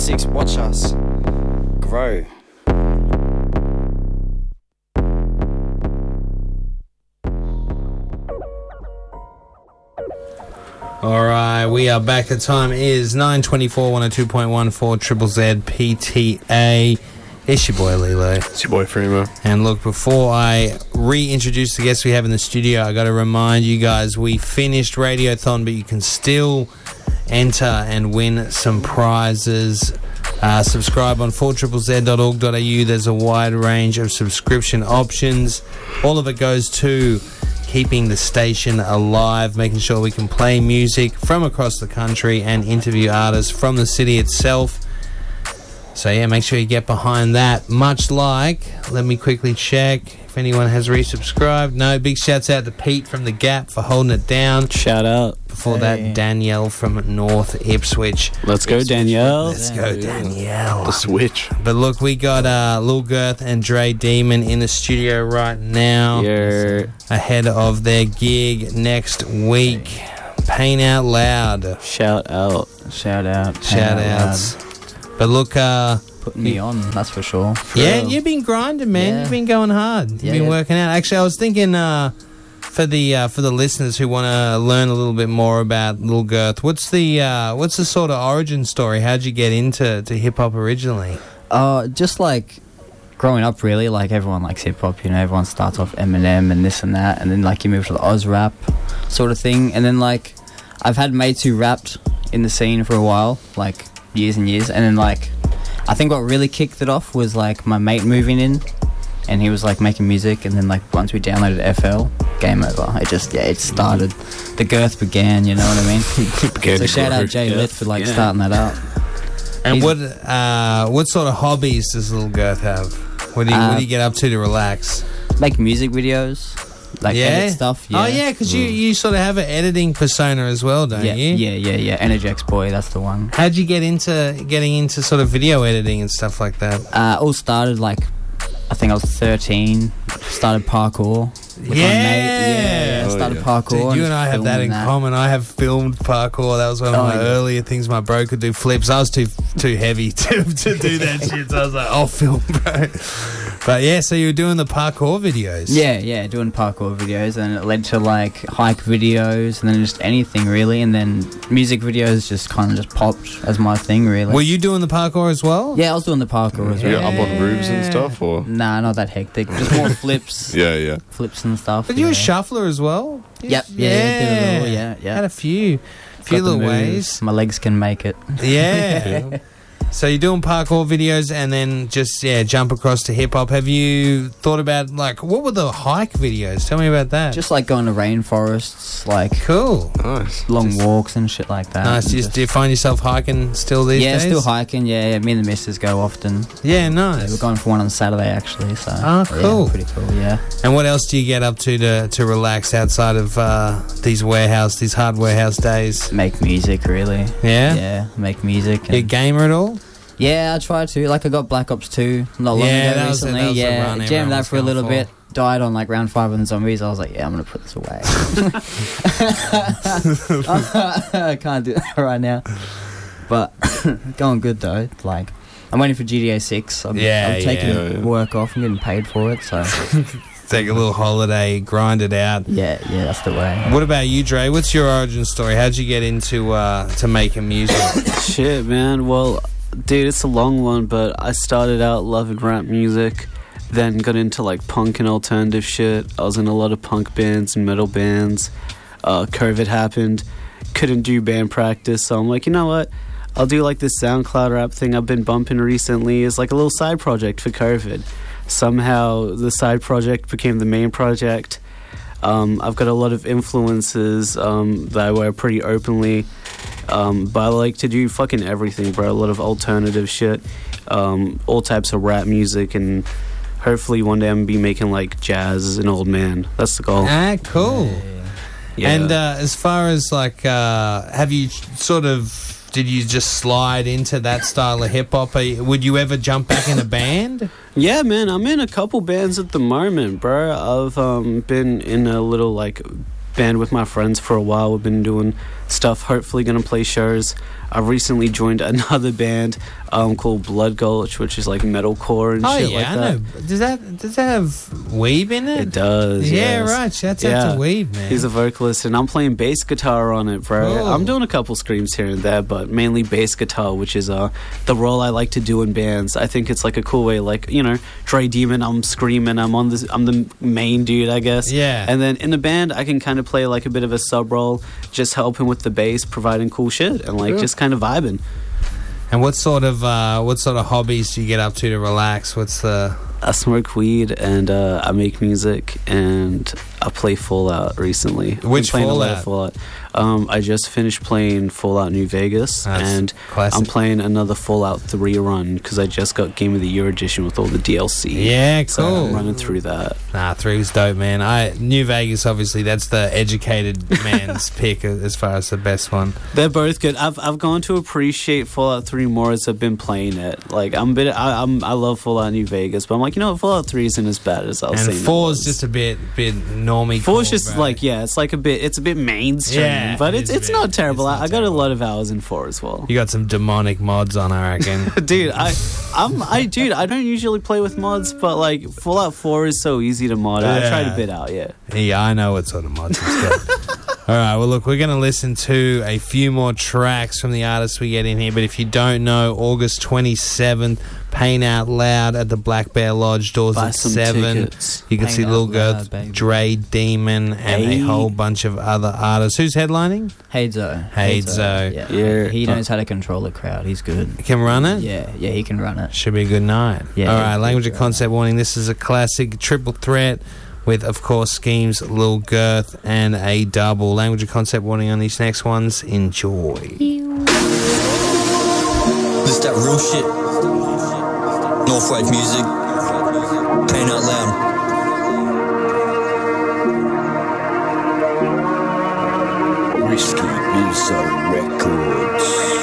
GDA6, watch us grow. Alright, we are back. The time is 9:24, 102.14 Triple Z PTA. It's your boy Lilo. It's your boy Freemo. And look, before I reintroduce the guests we have in the studio, I got to remind you guys, we finished Radiothon, but you can still enter and win some prizes. Subscribe on 4ZZZ.org.au. There's a wide range of subscription options. All of it goes to keeping the station alive, making sure we can play music from across the country and interview artists from the city itself. So yeah, make sure you get behind that. Much like, let me quickly check if anyone has resubscribed. No, big shouts out to Pete from The Gap for holding it down. Shout out. Before that, Danielle from North Ipswich. Let's go, Danielle. Let's go, Danielle. The switch. But look, we got Lil Girth and Dre Demon in the studio right now. Yeah. Ahead of their gig next week. Pain Out Loud. Shout out. Shout out. Shout outs. But look, putting me on, that's for sure. Yeah, you've been grinding, man. Yeah. You've been going hard. You've been working out. Actually, I was thinking for the listeners who want to learn a little bit more about Lil Girth, what's the sort of origin story? How'd you get into hip hop originally? Just like growing up, really. Like everyone likes hip hop, you know. Everyone starts off Eminem and this and that, and then like you move to the Oz rap sort of thing, and then like I've had mates who rapped in the scene for a while, like years and years, and then like I think what really kicked it off was like my mate moving in, and he was like making music, and then like once we downloaded FL, game over. It started. The Girth began, you know what I mean? So shout out Jay Litt for like starting that up. And what sort of hobbies does Lil Girth have? What do you get up to relax? Make music videos, like edit stuff. Yeah. Oh yeah, because you sort of have an editing persona as well, don't you? Yeah. Energex boy, that's the one. How'd you getting into sort of video editing and stuff like that? All started like, I think I was 13. Started parkour with my mate. I started parkour. Dude, you and I have that in common. I have filmed parkour. That was one of my earlier things. My bro could do flips. I was too heavy to do that shit. So I was like, I'll film, bro. But yeah, so you were doing the parkour videos. Yeah, doing parkour videos, and it led to like hike videos, and then just anything really, and then music videos just kind of just popped as my thing really. Were you doing the parkour as well? Yeah, I was doing the parkour as well. You're up on roofs and stuff, or? Nah, not that hectic. Just more flips. Yeah. Flips and stuff. But you a shuffler as well? Yep. Yeah. Had a few little ways. My legs can make it. Yeah. So you're doing parkour videos and then just, jump across to hip-hop. Have you thought about, like, what were the hike videos? Tell me about that. Just, like, going to rainforests, like... Cool. Nice. Long walks and shit like that. Nice. Do you find yourself hiking still these days? Yeah, still hiking, yeah. Me and the missus go often. Yeah, nice. Yeah, we're going for one on Saturday, actually, so... Oh, cool. Yeah, pretty cool, yeah. And what else do you get up to relax outside of these hard warehouse days? Make music, really. Yeah? Yeah, make music. You a gamer at all? Yeah, I try to. Like, I got Black Ops 2 not long ago recently. Jammed that for a little bit. Died on, like, round 5 on the zombies. I was like, yeah, I'm going to put this away. I can't do that right now. But, going good, though. Like, I'm waiting for GTA 6. I'm taking work off. I'm getting paid for it, so... Take a little holiday, grind it out. Yeah, that's the way. What about you, Dre? What's your origin story? How'd you get into to making music? Shit, man. Well... Dude, it's a long one, but I started out loving rap music, then got into like punk and alternative shit. I was in a lot of punk bands and metal bands. COVID happened, couldn't do band practice, so I'm like, you know what? I'll do like this SoundCloud rap thing I've been bumping recently as like a little side project for COVID. Somehow the side project became the main project. I've got a lot of influences that I wear pretty openly. But I like to do fucking everything, bro. A lot of alternative shit, all types of rap music, and hopefully one day I'm gonna be making like jazz as an old man. That's the goal. Ah, cool. Yeah. And as far as like, have you did you just slide into that style of hip hop? Would you ever jump back in a band? Yeah, man. I'm in a couple bands at the moment, bro. I've been in a little like band with my friends for a while. We've been doing stuff, hopefully gonna play shows. I've recently joined another band called Blood Gulch, which is like metalcore and Oh shit yeah, like I that. know. Does that have Weeb in it? It does. Yeah, yes. right. Shouts out to Weeb, man. He's a vocalist, and I'm playing bass guitar on it, bro. Cool. I'm doing a couple screams here and there, but mainly bass guitar, which is the role I like to do in bands. I think it's like a cool way, like, you know, Dre Demon, I'm screaming, I'm the main dude, I guess. Yeah. And then in the band, I can kind of play like a bit of a sub role, just helping with the bass, providing cool shit, and like just kind of vibing. And what sort of hobbies do you get up to relax? What's the... I smoke weed and I make music and I play Fallout recently. Which playing a lot of Fallout? Fallout. I just finished playing Fallout New Vegas, That's and classic. I'm playing another Fallout 3 run because I just got Game of the Year edition with all the DLC. Yeah, So cool. I'm running through that. Nah, 3 was dope, man. New Vegas, obviously, that's the educated man's pick as far as the best one. They're both good. I've gone to appreciate Fallout 3 more as I've been playing it. Like I love Fallout New Vegas, but I'm like, you know what, Fallout 3 isn't as bad as I was And saying. 4's just a bit normie. 4's just bro. like, yeah, it's like a bit mainstream, Yeah, but it is it's a not bit- terrible. it's not I got a terrible. lot of hours in 4 as well. You got some demonic mods on, I reckon. Dude, I don't usually play with mods, but like Fallout 4 is so easy to mod. I tried a bit out, yeah. Yeah, I know what sort of mods he's got. All right, well, look, we're going to listen to a few more tracks from the artists we get in here, but if you don't know, August 27th, Pain Out Loud at the Black Bear Lodge, doors Buy at some 7. tickets. You can Pain see Out Lil Loud, Girth, baby. Dre Demon, and a whole bunch of other artists. Who's headlining? Hadzo. Hadzo. Yeah. Yeah. He knows how to control a crowd. He's good. Can run it? Yeah, he can run it. Should be a good night. Yeah, All yeah, right, language yeah. of concept warning. This is a classic triple threat with, of course, Schemes, Lil Girth, and a double. Language of concept warning on these next ones. Enjoy. This that real shit. Northwave music. Pain Out Loud. Risky Visa Records.